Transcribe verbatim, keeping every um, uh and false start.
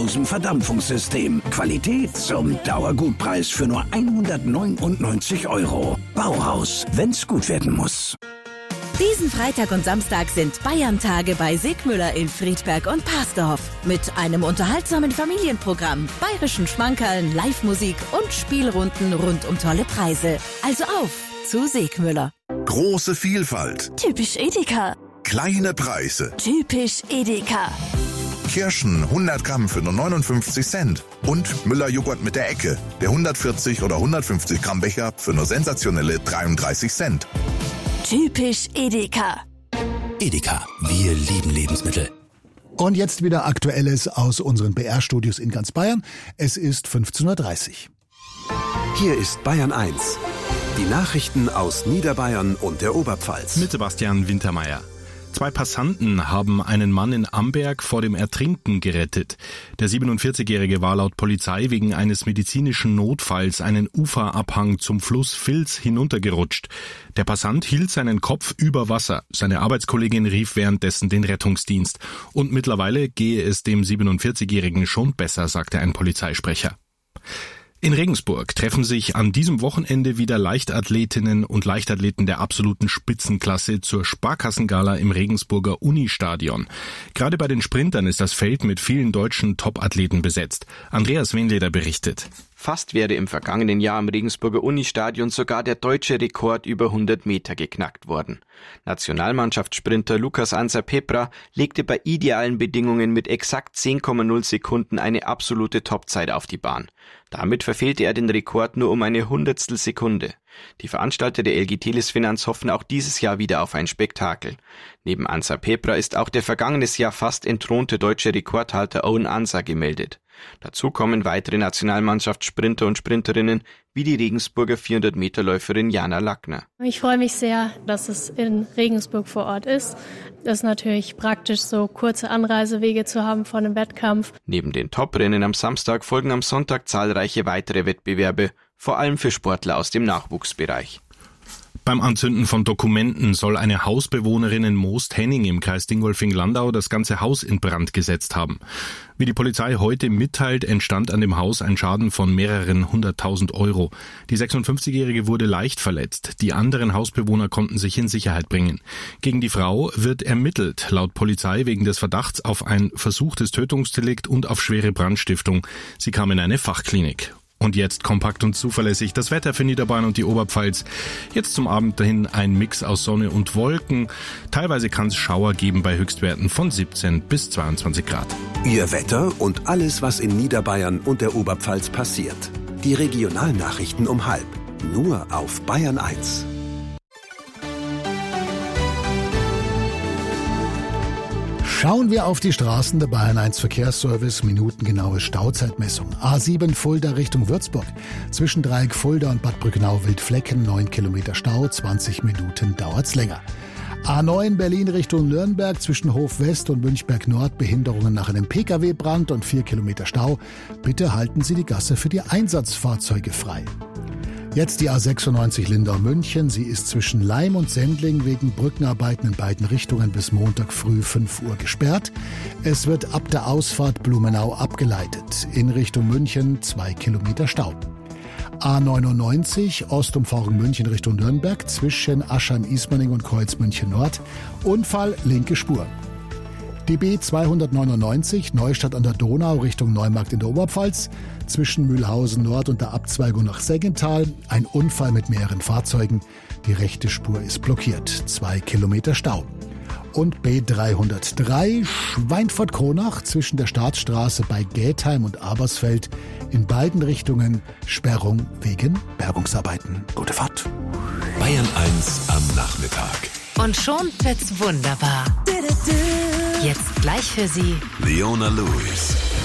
Verdampfungssystem. Qualität zum Dauergutpreis für nur hundertneunundneunzig Euro. Bauhaus, wenn's gut werden muss. Diesen Freitag und Samstag sind Bayern-Tage bei Segmüller in Friedberg und Parsdorf. Mit einem unterhaltsamen Familienprogramm, bayerischen Schmankerln, Live-Musik und Spielrunden rund um tolle Preise. Also auf zu Segmüller. Große Vielfalt. Typisch Edeka. Kleine Preise. Typisch Edeka. Kirschen hundert Gramm für nur neunundfünfzig Cent. Und Müller-Joghurt mit der Ecke. Der hundertvierzig oder hundertfünfzig Gramm Becher für nur sensationelle dreiunddreißig Cent. Typisch Edeka. Edeka, wir lieben Lebensmittel. Und jetzt wieder Aktuelles aus unseren B R-Studios in ganz Bayern. Es ist fünfzehn Uhr dreißig. Hier ist Bayern eins. Die Nachrichten aus Niederbayern und der Oberpfalz. Mit Sebastian Wintermeyer. Zwei Passanten haben einen Mann in Amberg vor dem Ertrinken gerettet. Der siebenundvierzigjährige war laut Polizei wegen eines medizinischen Notfalls einen Uferabhang zum Fluss Vils hinuntergerutscht. Der Passant hielt seinen Kopf über Wasser. Seine Arbeitskollegin rief währenddessen den Rettungsdienst. Und mittlerweile gehe es dem siebenundvierzigjährigen schon besser, sagte ein Polizeisprecher. In Regensburg treffen sich an diesem Wochenende wieder Leichtathletinnen und Leichtathleten der absoluten Spitzenklasse zur Sparkassengala im Regensburger Unistadion. Gerade bei den Sprintern ist das Feld mit vielen deutschen Topathleten besetzt. Andreas Wenleder berichtet. Fast wäre im vergangenen Jahr am Regensburger Unistadion sogar der deutsche Rekord über hundert Meter geknackt worden. Nationalmannschaftssprinter Lukas Ansa-Pepra legte bei idealen Bedingungen mit exakt zehn Komma null Sekunden eine absolute Topzeit auf die Bahn. Damit verfehlte er den Rekord nur um eine Hundertstel Sekunde. Die Veranstalter der L G Telisfinanz hoffen auch dieses Jahr wieder auf ein Spektakel. Neben Ansa-Pepra ist auch der vergangenes Jahr fast entthronte deutsche Rekordhalter Owen Ansa gemeldet. Dazu kommen weitere Nationalmannschaftssprinter und Sprinterinnen wie die Regensburger vierhundert-Meter-Läuferin Jana Lackner. Ich freue mich sehr, dass es in Regensburg vor Ort ist. Das ist natürlich praktisch, so kurze Anreisewege zu haben vor einem Wettkampf. Neben den Top-Rennen am Samstag folgen am Sonntag zahlreiche weitere Wettbewerbe, vor allem für Sportler aus dem Nachwuchsbereich. Beim Anzünden von Dokumenten soll eine Hausbewohnerin in Moost-Henning im Kreis Dingolfing-Landau das ganze Haus in Brand gesetzt haben. Wie die Polizei heute mitteilt, entstand an dem Haus ein Schaden von mehreren hunderttausend Euro. Die sechsundfünfzigjährige wurde leicht verletzt. Die anderen Hausbewohner konnten sich in Sicherheit bringen. Gegen die Frau wird ermittelt, laut Polizei wegen des Verdachts auf ein versuchtes Tötungsdelikt und auf schwere Brandstiftung. Sie kam in eine Fachklinik. Und jetzt kompakt und zuverlässig das Wetter für Niederbayern und die Oberpfalz. Jetzt zum Abend dahin ein Mix aus Sonne und Wolken. Teilweise kann es Schauer geben bei Höchstwerten von siebzehn bis zweiundzwanzig Grad. Ihr Wetter und alles, was in Niederbayern und der Oberpfalz passiert. Die Regionalnachrichten um halb. Nur auf Bayern eins. Schauen wir auf die Straßen der Bayern eins Verkehrsservice, minutengenaue Stauzeitmessung. A sieben Fulda Richtung Würzburg. Zwischen Dreieck Fulda und Bad Brückenau-Wildflecken neun Kilometer Stau, zwanzig Minuten dauert's länger. A neun Berlin Richtung Nürnberg zwischen Hof West und Münchberg Nord Behinderungen nach einem Pkw-Brand und vier Kilometer Stau. Bitte halten Sie die Gasse für die Einsatzfahrzeuge frei. Jetzt die A sechsundneunzig Lindau-München. Sie ist zwischen Laim und Sendling wegen Brückenarbeiten in beiden Richtungen bis Montag früh fünf Uhr gesperrt. Es wird ab der Ausfahrt Blumenau abgeleitet. In Richtung München zwei Kilometer Stau. A neunundneunzig Ostumfahrung München Richtung Nürnberg zwischen Aschheim-Ismaning und Kreuz München Nord. Unfall linke Spur. Die B zweihundertneunundneunzig Neustadt an der Donau Richtung Neumarkt in der Oberpfalz. Zwischen Mühlhausen Nord und der Abzweigung nach Seggental. Ein Unfall mit mehreren Fahrzeugen. Die rechte Spur ist blockiert. Zwei Kilometer Stau. Und B dreihundertdrei Schweinfurt-Kronach zwischen der Staatsstraße bei Gätheim und Abersfeld. In beiden Richtungen Sperrung wegen Bergungsarbeiten. Gute Fahrt. Bayern eins am Nachmittag. Und schon wird's wunderbar. Jetzt gleich für Sie Leona Lewis.